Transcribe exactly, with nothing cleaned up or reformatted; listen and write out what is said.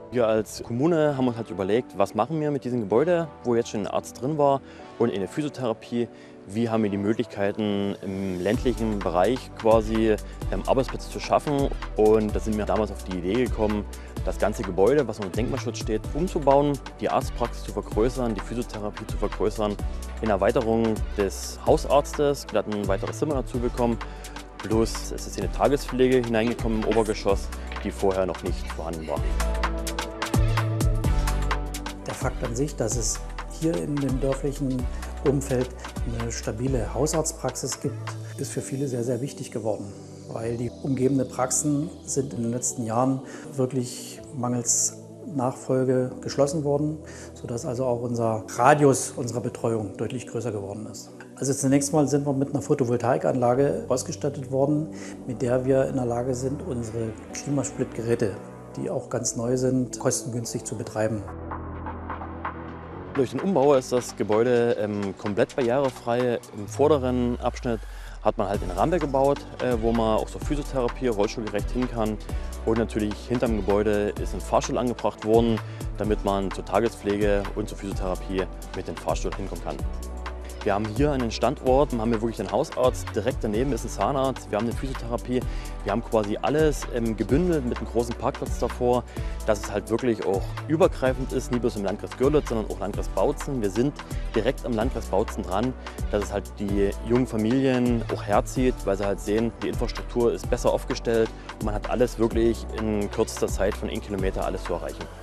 Wir als Kommune haben uns halt überlegt, was machen wir mit diesem Gebäude, wo jetzt schon ein Arzt drin war und in der Physiotherapie. Wie haben wir die Möglichkeiten, im ländlichen Bereich quasi ähm, Arbeitsplätze zu schaffen. Und da sind wir damals auf die Idee gekommen, das ganze Gebäude, was unter Denkmalschutz steht, umzubauen, die Arztpraxis zu vergrößern, die Physiotherapie zu vergrößern, in Erweiterung des Hausarztes. Wir hatten ein weiteres Zimmer dazu bekommen. Plus es ist in eine Tagespflege hineingekommen im Obergeschoss, die vorher noch nicht vorhanden war. Der Fakt an sich, dass es hier in dem dörflichen Umfeld eine stabile Hausarztpraxis gibt, ist für viele sehr, sehr wichtig geworden. Weil die umgebenden Praxen sind in den letzten Jahren wirklich mangels Nachfolge geschlossen worden, sodass also auch unser Radius unserer Betreuung deutlich größer geworden ist. Also zunächst mal sind wir mit einer Photovoltaikanlage ausgestattet worden, mit der wir in der Lage sind, unsere Klimasplitgeräte, die auch ganz neu sind, kostengünstig zu betreiben. Durch den Umbau ist das Gebäude ähm, komplett barrierefrei. Im vorderen Abschnitt hat man halt eine Rampe gebaut, äh, wo man auch zur Physiotherapie rollstuhlgerecht hin kann. Und natürlich hinterm Gebäude ist ein Fahrstuhl angebracht worden, damit man zur Tagespflege und zur Physiotherapie mit dem Fahrstuhl hinkommen kann. Wir haben hier einen Standort, haben wir wirklich einen Hausarzt, direkt daneben ist ein Zahnarzt, wir haben eine Physiotherapie, wir haben quasi alles ähm, gebündelt mit einem großen Parkplatz davor, dass es halt wirklich auch übergreifend ist, nicht bloß im Landkreis Görlitz, sondern auch Landkreis Bautzen. Wir sind direkt am Landkreis Bautzen dran, dass es halt die jungen Familien auch herzieht, weil sie halt sehen, die Infrastruktur ist besser aufgestellt und man hat alles wirklich in kürzester Zeit von einem Kilometer alles zu erreichen.